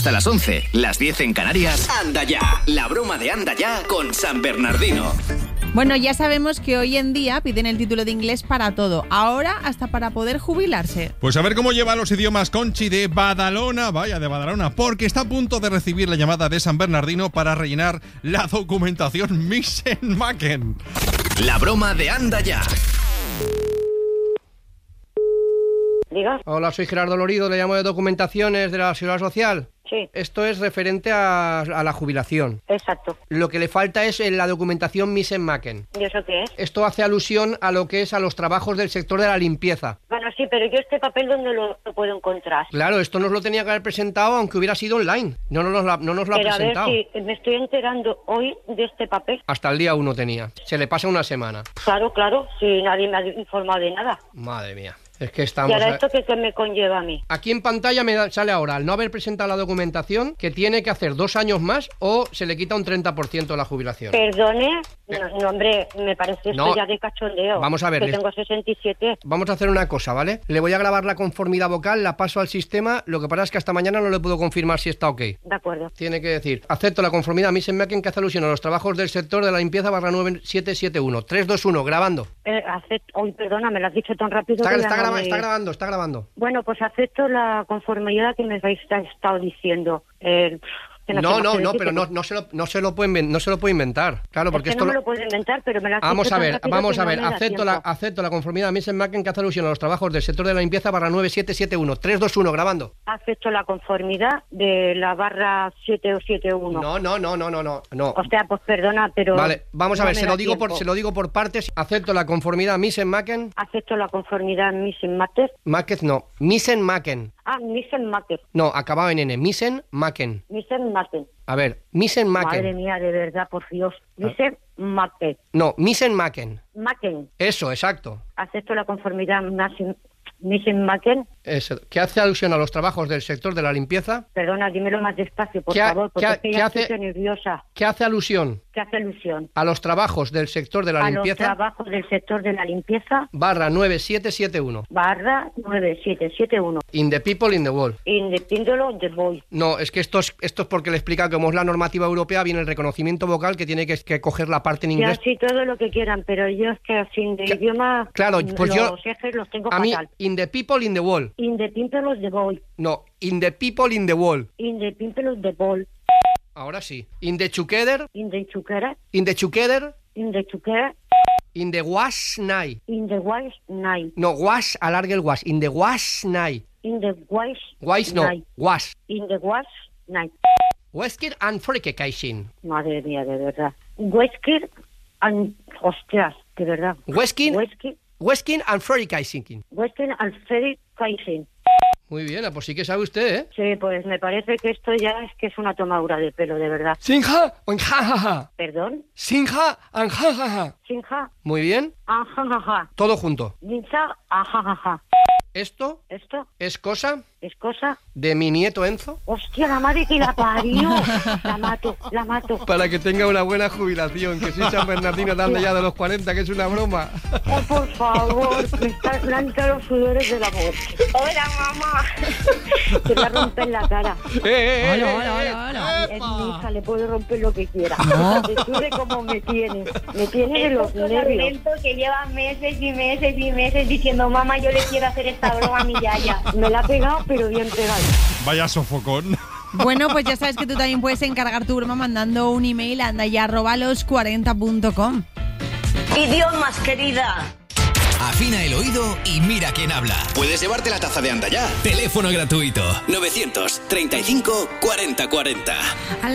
Hasta las 11, las 10 en Canarias. Anda ya, la broma de Anda ya con San Bernardino. Bueno, ya sabemos que hoy en día piden el título de inglés para todo. Ahora hasta para poder jubilarse. Pues a ver cómo lleva los idiomas Conchi de Badalona. Vaya, de Badalona. Porque está a punto de recibir la llamada de San Bernardino para rellenar la documentación Misen-Maken. La broma de Anda ya. Diga. Hola, soy Gerardo Lorido, le llamo de Documentaciones de la Seguridad Social. Sí. Esto es referente a la jubilación. Exacto. Lo que le falta es la documentación Misen-Maken. ¿Y eso qué es? Esto hace alusión a lo que es a los trabajos del sector de la limpieza. Bueno, sí, pero yo este papel, ¿dónde lo puedo encontrar? Claro, esto nos lo tenía que haber presentado aunque hubiera sido online. No nos lo ha presentado. A ver si me estoy enterando hoy de este papel. Hasta el día 1 tenía. Se le pasa una semana. Claro, si nadie me ha informado de nada. Madre mía. Es que estamos... ¿Y ahora esto qué me conlleva a mí? Aquí en pantalla me sale ahora, al no haber presentado la documentación, que tiene que hacer 2 años más o se le quita un 30% de la jubilación. Perdone, no, hombre, me parece esto ya de cachondeo. Vamos a ver. Que tengo 67. Vamos a hacer una cosa, ¿vale? Le voy a grabar la conformidad vocal, la paso al sistema, lo que pasa es que hasta mañana no le puedo confirmar si está ok. De acuerdo. Tiene que decir, acepto la conformidad Misen-Maken que hace alusión a los trabajos del sector de la limpieza /9771. 321, grabando. Uy, perdona, me lo has dicho tan rápido. Está grabando. Bueno, pues acepto la conformidad que me habéis estado diciendo. No, pero no se lo puede inventar. Claro, porque esto no me lo puedo inventar, pero me lo has Vamos dicho a ver. No acepto la conformidad Misen-Maken que hace alusión a los trabajos del sector de la limpieza /9771. 321, grabando. Acepto la conformidad de la /771. No. O sea, pues perdona, pero... Vale, vamos a ver, se lo digo por partes. Acepto la conformidad Misen-Maken. Acepto la conformidad Misen-Maken. Misen-Maken. Misen-Maken. No, acabado en N. Misen-Maken. Misen-Maken. A ver, Misen-Maken. Madre mía, de verdad, por Dios. Misen-Maken. No, Misen-Maken. Maken. Eso, exacto. Acepto la conformidad Misen-Maken. Eso, que hace alusión a los trabajos del sector de la limpieza. Perdona, dímelo más despacio, por favor, porque estoy nerviosa. ¿Qué hace alusión? ¿Qué hace alusión? A los trabajos del sector de la limpieza. A los trabajos del sector de la limpieza. /9771. /9771. In the people, in the world. In the people, the boy. No, es que esto es porque le explica que como es la normativa europea, viene el reconocimiento vocal que tiene que coger la parte en inglés. Ya, sí, todo lo que quieran, pero yo es que sin de idioma... Claro, pues los ejes los tengo fatal. Mí, in the people, in the world. In the people, the boy. No, in the people, in the world. In the people, the ball. Ahora sí. In the together. In the together. In the together. In the together. In the wash night. In the wash night. No, wash, alargue el wash. In the wash night. In the wash night. No, wash. In the wash night. Wesker and Frikekaisin. Madre mía, de verdad. Wesker and... Hostias, de verdad. Weskin and Frikekaisin. Weskin and Frikekaisin. Muy bien, pues sí que sabe usted, ¿eh? Sí, pues me parece que esto ya es una tomadura de pelo, de verdad. Sinja and jajaja. ¿Perdón? Sinja and jajaja. Sinja. Muy bien. Ajajaja. Todo junto. Sinja, ajajaja. ¿Esto? Es cosa de mi nieto Enzo. Hostia, la madre que la parió. La mato. Para que tenga una buena jubilación, que soy San Bernardino dando ya de los 40, que es una broma. Oh, por favor, me están dando los sudores del amor. Hola, mamá. Te voy a romper la cara. Hola. Es mi hija, le puedo romper lo que quiera. No. Te sube como me tiene. Me tiene de los nervios. Que lleva meses y meses y meses diciendo, mamá, yo le quiero hacer esta broma a mi yaya. Me la ha pegado, pero bien pegado. Vaya sofocón. Bueno, pues ya sabes que tú también puedes encargar tu broma mandando un email a andaya@los40.com. Idiomas, querida. Afina el oído y mira quién habla. Puedes llevarte la taza de Anda Ya. Teléfono gratuito 935 40 40.